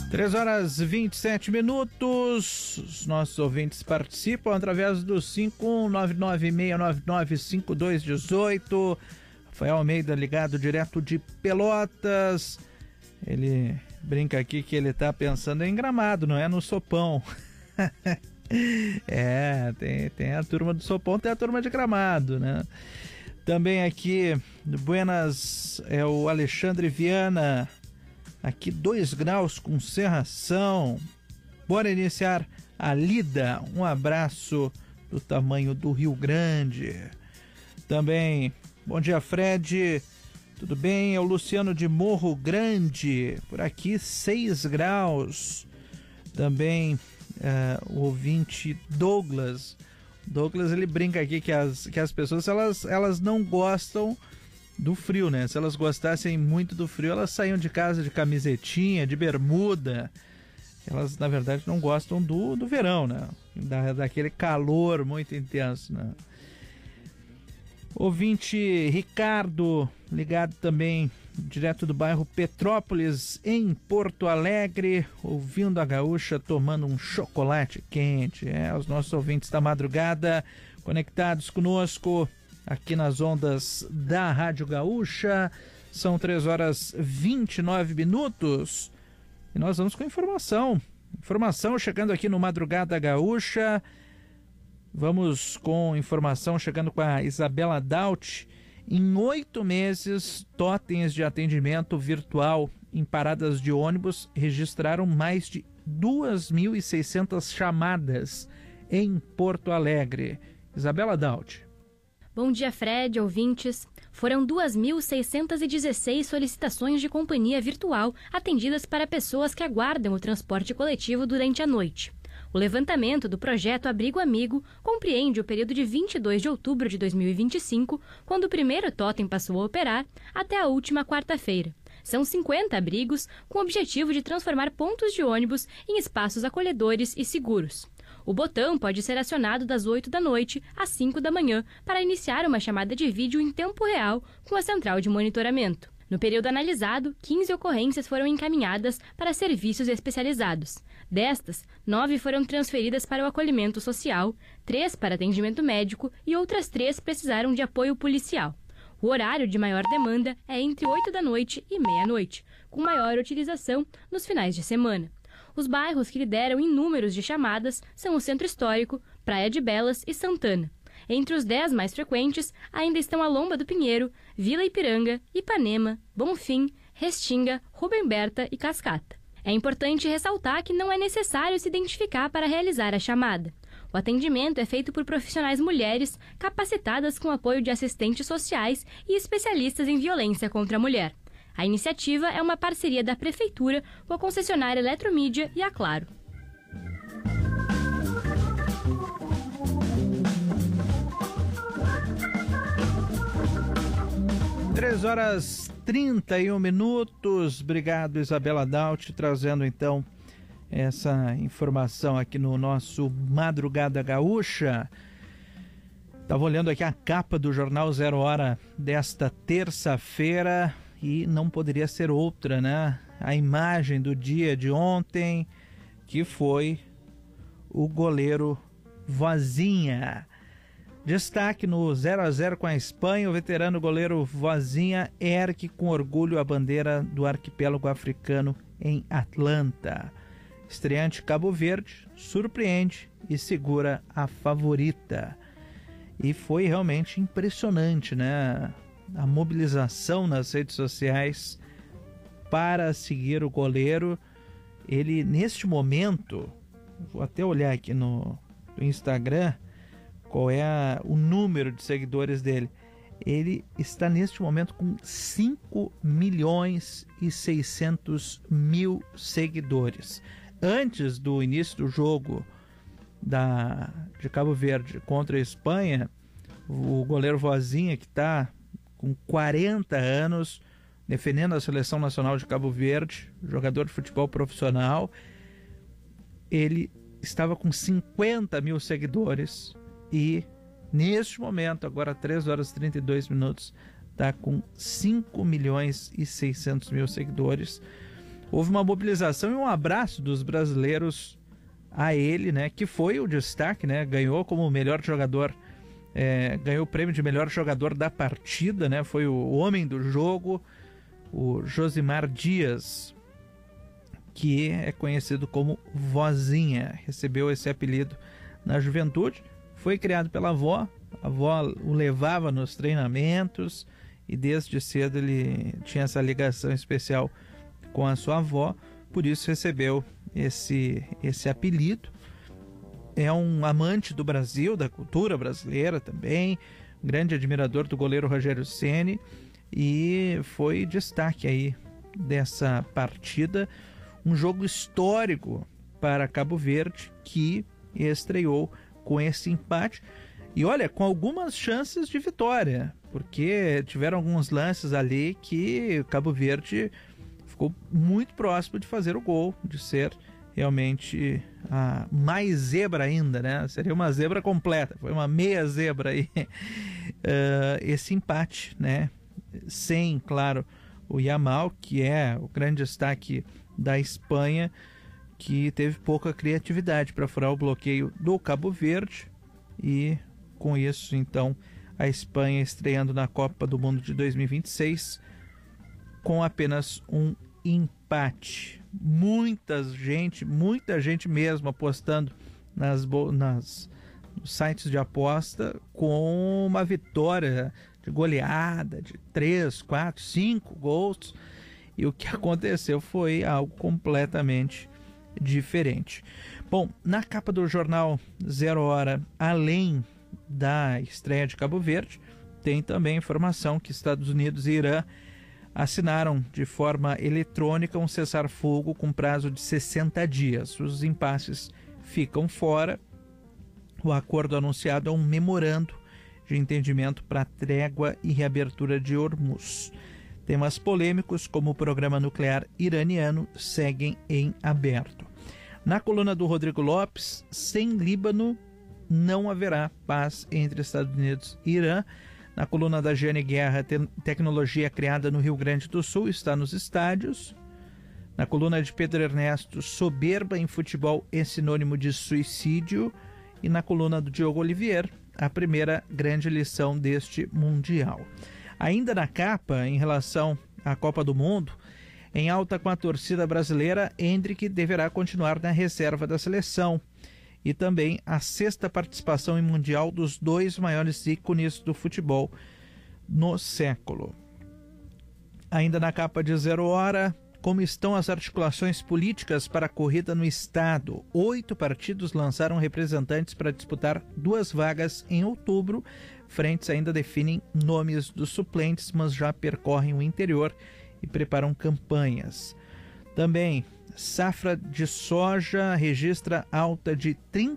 3h27. Os nossos ouvintes participam através do 51996995218. Rafael Almeida ligado direto de Pelotas. Ele brinca aqui que ele tá pensando em Gramado, não é no Sopão. Tem a turma do Sopão, tem a turma de Gramado, né? Também aqui do Buenas é o Alexandre Viana. Aqui 2 graus com cerração. Bora iniciar a lida. Um abraço do tamanho do Rio Grande. Também, bom dia, Fred. Tudo bem? É o Luciano de Morro Grande. Por aqui 6 graus. Também o ouvinte Douglas. Douglas, ele brinca aqui que as pessoas elas não gostam do frio, né? Se elas gostassem muito do frio, elas saíam de casa de camisetinha, de bermuda. Elas, na verdade, não gostam do verão, né? Daquele calor muito intenso, né? Ouvinte Ricardo, ligado também direto do bairro Petrópolis, em Porto Alegre, ouvindo a Gaúcha, tomando um chocolate quente. Os nossos ouvintes da madrugada conectados conosco aqui nas ondas da Rádio Gaúcha. São 3h29 e nós vamos com informação chegando aqui no Madrugada Gaúcha. Vamos com informação chegando com a Isabela Daut. Em 8 meses, totens de atendimento virtual em paradas de ônibus registraram mais de 2.600 chamadas em Porto Alegre. Isabela Daut. Bom dia, Fred, ouvintes. Foram 2.616 solicitações de companhia virtual atendidas para pessoas que aguardam o transporte coletivo durante a noite. O levantamento do projeto Abrigo Amigo compreende o período de 22 de outubro de 2025, quando o primeiro totem passou a operar, até a última quarta-feira. São 50 abrigos com o objetivo de transformar pontos de ônibus em espaços acolhedores e seguros. O botão pode ser acionado das 8 da noite às 5 da manhã para iniciar uma chamada de vídeo em tempo real com a central de monitoramento. No período analisado, 15 ocorrências foram encaminhadas para serviços especializados. Destas, 9 foram transferidas para o acolhimento social, 3 para atendimento médico e outras 3 precisaram de apoio policial. O horário de maior demanda é entre 8 da noite e meia-noite, com maior utilização nos finais de semana. Os bairros que lideram em números de chamadas são o Centro Histórico, Praia de Belas e Santana. Entre os 10 mais frequentes ainda estão a Lomba do Pinheiro, Vila Ipiranga, Ipanema, Bonfim, Restinga, Rubem Berta e Cascata. É importante ressaltar que não é necessário se identificar para realizar a chamada. O atendimento é feito por profissionais mulheres capacitadas com apoio de assistentes sociais e especialistas em violência contra a mulher. A iniciativa é uma parceria da Prefeitura com a concessionária Eletromídia e a Claro. 3h31. Obrigado, Isabela Daut, trazendo então essa informação aqui no nosso Madrugada Gaúcha. Estava olhando aqui a capa do jornal 0 Hora desta terça-feira e não poderia ser outra, né? A imagem do dia de ontem, que foi o goleiro Vozinha. Destaque no 0-0 com a Espanha, o veterano goleiro Vozinha ergue com orgulho a bandeira do arquipélago africano em Atlanta. Estreante Cabo Verde surpreende e segura a favorita. E foi realmente impressionante, né? A mobilização nas redes sociais para seguir o goleiro. Ele, neste momento, vou até olhar aqui no Instagram qual é o número de seguidores dele. Ele está neste momento com 5.600.000 seguidores. Antes do início do jogo de Cabo Verde contra a Espanha, o goleiro Vozinha, que está com 40 anos, defendendo a Seleção Nacional de Cabo Verde, jogador de futebol profissional, ele estava com 50.000 seguidores e neste momento, agora 3h32, está com 5.600.000 seguidores. houve uma mobilização e um abraço dos brasileiros a ele, né, que foi o destaque, né, ganhou como melhor jogador, ganhou o prêmio de melhor jogador da partida, né, foi o homem do jogo, o Josimar Dias, que é conhecido como Vozinha, recebeu esse apelido na juventude, foi criado pela avó, a avó o levava nos treinamentos e desde cedo ele tinha essa ligação especial com a sua avó, por isso recebeu esse apelido. É um amante do Brasil, da cultura brasileira também, um grande admirador do goleiro Rogério Ceni e foi destaque aí dessa partida, um jogo histórico para Cabo Verde que estreou com esse empate e olha, com algumas chances de vitória, porque tiveram alguns lances ali que o Cabo Verde ficou muito próximo de fazer o gol, de ser realmente mais zebra ainda, né? Seria uma zebra completa, foi uma meia zebra aí, esse empate, né? Sem, claro, o Yamal, que é o grande destaque da Espanha, que teve pouca criatividade para furar o bloqueio do Cabo Verde e com isso, então, a Espanha estreando na Copa do Mundo de 2026 com apenas um empate. Muita gente mesmo apostando nos sites de aposta com uma vitória de goleada de 3, 4, 5 gols e o que aconteceu foi algo completamente diferente. Bom, na capa do jornal 0 Hora, além da estreia de Cabo Verde, tem também informação que Estados Unidos e Irã assinaram de forma eletrônica um cessar-fogo com prazo de 60 dias. Os impasses ficam fora. O acordo anunciado é um memorando de entendimento para trégua e reabertura de Hormuz. Temas polêmicos como o programa nuclear iraniano seguem em aberto. Na coluna do Rodrigo Lopes, sem Líbano não haverá paz entre Estados Unidos e Irã. Na coluna da Jane Guerra, tecnologia criada no Rio Grande do Sul está nos estádios. Na coluna de Pedro Ernesto, soberba em futebol é sinônimo de suicídio. E na coluna do Diogo Olivier, a primeira grande lição deste Mundial. Ainda na capa, em relação à Copa do Mundo, em alta com a torcida brasileira, Endrick deverá continuar na reserva da seleção. E também a 6ª participação em Mundial dos 2 maiores ícones do futebol no século. Ainda na capa de 0 Hora, como estão as articulações políticas para a corrida no Estado? 8 partidos lançaram representantes para disputar 2 vagas em outubro. Frentes ainda definem nomes dos suplentes, mas já percorrem o interior e preparam campanhas. Também, safra de soja registra alta de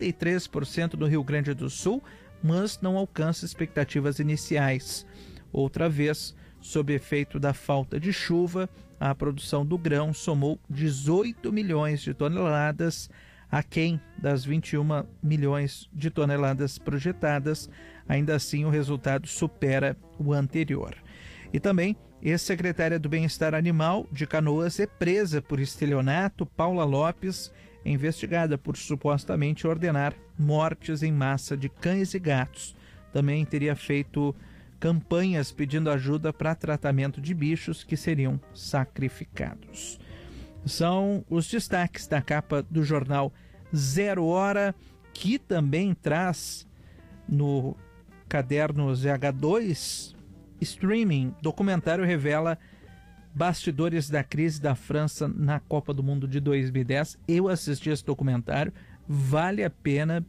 33% no Rio Grande do Sul, mas não alcança expectativas iniciais. Outra vez, sob efeito da falta de chuva, a produção do grão somou 18 milhões de toneladas, aquém das 21 milhões de toneladas projetadas. Ainda assim, o resultado supera o anterior. E também, ex-secretária do Bem-Estar Animal de Canoas é presa por estelionato. Paula Lopes é investigada por supostamente ordenar mortes em massa de cães e gatos. Também teria feito campanhas pedindo ajuda para tratamento de bichos que seriam sacrificados. São os destaques da capa do jornal 0 Hora, que também traz no caderno ZH2 streaming. Documentário revela bastidores da crise da França na Copa do Mundo de 2010. Eu assisti esse documentário, vale a pena.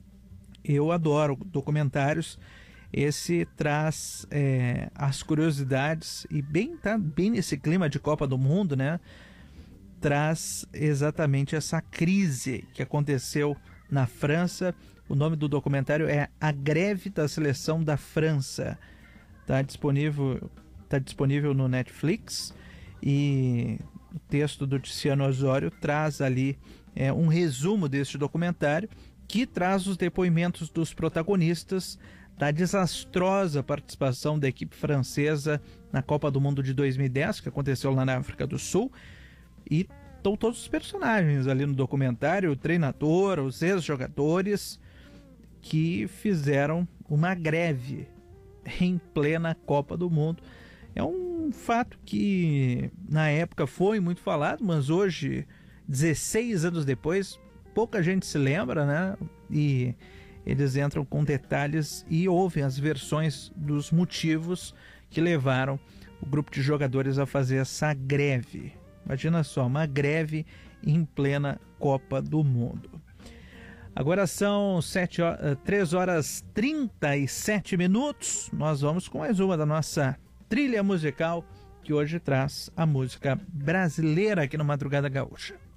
Eu adoro documentários. Esse traz as curiosidades e tá bem nesse clima de Copa do Mundo, né? Traz exatamente essa crise que aconteceu na França. O nome do documentário é A Greve da Seleção da França. Está disponível no Netflix e o texto do Tiziano Osório traz ali um resumo deste documentário, que traz os depoimentos dos protagonistas da desastrosa participação da equipe francesa na Copa do Mundo de 2010, que aconteceu lá na África do Sul. E estão todos os personagens ali no documentário, o treinador, os ex-jogadores que fizeram uma greve em plena Copa do Mundo. É um fato que na época foi muito falado, mas hoje, 16 anos depois, pouca gente se lembra, né? E eles entram com detalhes e ouvem as versões dos motivos que levaram o grupo de jogadores a fazer essa greve. Imagina só, uma greve em plena Copa do Mundo. Agora são 3 horas 37 minutos. Nós vamos com mais uma da nossa trilha musical, que hoje traz a música brasileira aqui no Madrugada Gaúcha.